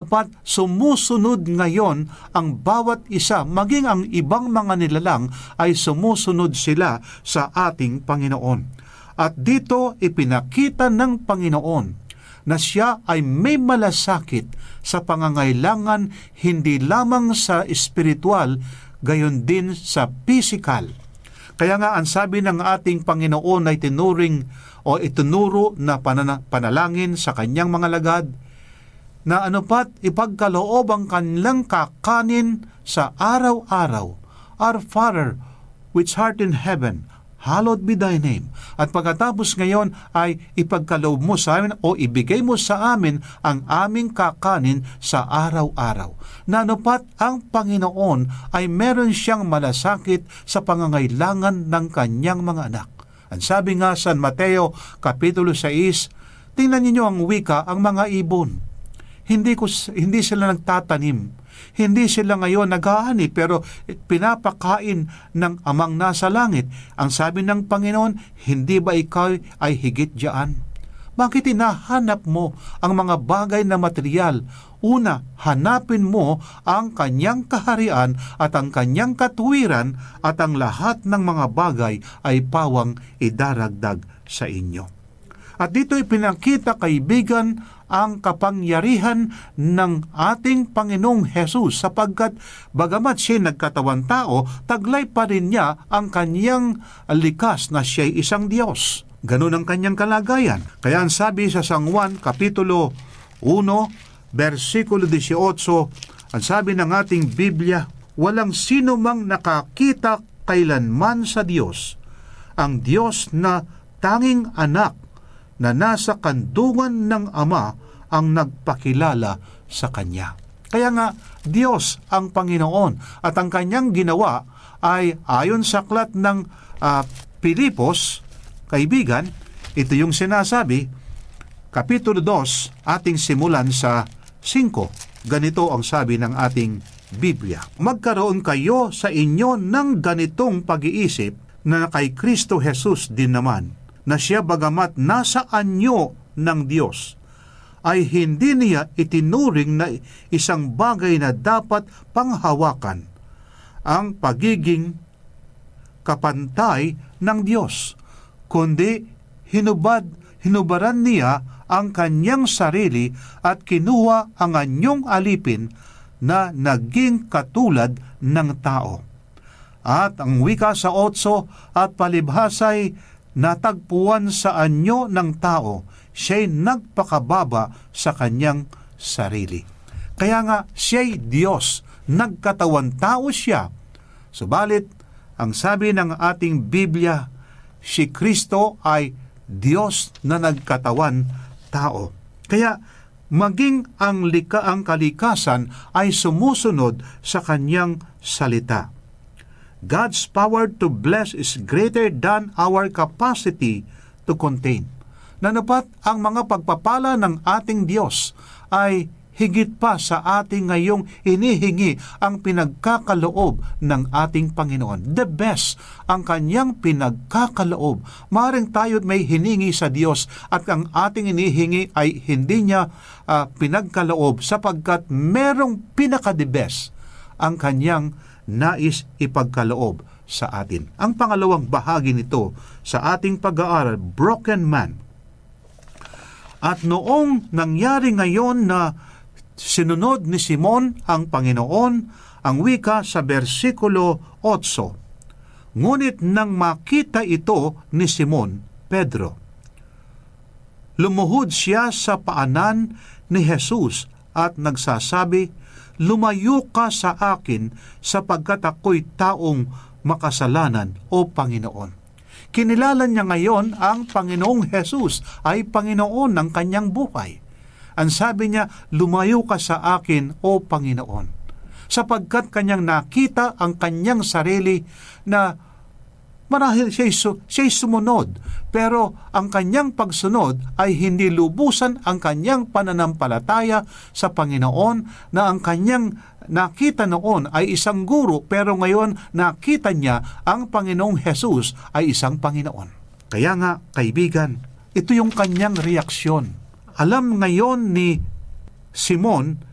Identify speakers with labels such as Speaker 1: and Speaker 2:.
Speaker 1: pat sumusunod ngayon ang bawat isa, maging ang ibang mga nilalang ay sumusunod sila sa ating Panginoon. At dito ipinakita ng Panginoon na siya ay may malasakit sa pangangailangan hindi lamang sa espiritual, gayon din sa pisikal. Kaya nga ang sabi ng ating Panginoon ay tinuring o itinuro na panalangin sa kanyang mga lagad, na anupat ipagkaloob ang kanilang kakanin sa araw-araw. Our Father, which art in heaven, hallowed be thy name. At pagkatapos ngayon ay ipagkaloob mo sa amin o ibigay mo sa amin ang aming kakanin sa araw-araw. Na anupat ang Panginoon ay meron siyang malasakit sa pangangailangan ng kanyang mga anak. Ang sabi nga sa Mateo Kapitulo 6, tingnan ninyo ang wika, ang mga ibon. Hindi sila nagtatanim. Hindi sila ngayon nag-aani, pero pinapakain ng amang nasa langit. Ang sabi ng Panginoon, hindi ba ikaw ay higit diyan? Bakit hinahanap mo ang mga bagay na material? Una, hanapin mo ang kanyang kaharian at ang kanyang katuwiran, at ang lahat ng mga bagay ay pawang idaragdag sa inyo. At dito ipinakita, kaibigan, ang kapangyarihan ng ating Panginoong Hesus, sapagkat bagamat siya nagkatawang tao, taglay pa rin niya ang kanyang likas na siya isang Diyos. Ganun ang kanyang kalagayan. Kaya ang sabi sa San Juan Kapitulo 1, versikulo 18, ang sabi ng ating Biblia, walang sino mang nakakita kailanman sa Diyos, ang Diyos na tanging anak na nasa kandungan ng Ama ang nagpakilala sa Kanya. Kaya nga, Diyos ang Panginoon, at ang Kanyang ginawa ay ayon sa aklat ng Pilipos, kaibigan, ito yung sinasabi, Kapitulo 2, ating simulan sa 5. Ganito ang sabi ng ating Biblia. Magkaroon kayo sa inyo ng ganitong pag-iisip na kay Kristo Jesus din naman, na siya bagamat nasa anyo ng Diyos, ay hindi niya itinuring na isang bagay na dapat panghawakan ang pagiging kapantay ng Diyos, kundi hinubaran niya ang kanyang sarili at kinuha ang anyong alipin na naging katulad ng tao. At ang wika sa 8, at palibhasay natagpuan sa anyo ng tao, siya'y nagpakababa sa kanyang sarili. Kaya nga, siya'y Diyos, nagkatawan tao siya. Subalit, ang sabi ng ating Biblia, si Kristo ay Diyos na nagkatawan tao. Kaya, maging ang kalikasan ay sumusunod sa kanyang salita. God's power to bless is greater than our capacity to contain. Nanapat ang mga pagpapala ng ating Diyos ay higit pa sa ating ngayong inihingi ang pinagkakaloob ng ating Panginoon. The best ang kanyang pinagkakaloob. Maaaring tayo may hiningi sa Diyos at ang ating inihingi ay hindi niya pinagkaloob, sapagkat merong pinaka-the best ang kanyang nais ipagkaloob sa atin. Ang pangalawang bahagi nito sa ating pag-aaral, broken man. At noong nangyari ngayon na sinunod ni Simon ang Panginoon, ang wika sa versikulo 8, ngunit nang makita ito ni Simon Pedro, lumuhod siya sa paanan ni Jesus at nagsasabi, lumayo ka sa akin sapagkat ako'y taong makasalanan, o Panginoon. Kinilala niya ngayon ang Panginoong Jesus ay Panginoon ng kanyang buhay. Ang sabi niya, lumayo ka sa akin, o Panginoon. Sapagkat kanyang nakita ang kanyang sarili na marahil siya'y sumunod, pero ang kanyang pagsunod ay hindi lubusan ang kanyang pananampalataya sa Panginoon, na ang kanyang nakita noon ay isang guro, pero ngayon nakita niya ang Panginoong Jesus ay isang Panginoon. Kaya nga, kaibigan, ito yung kanyang reaksyon. Alam ngayon ni Simon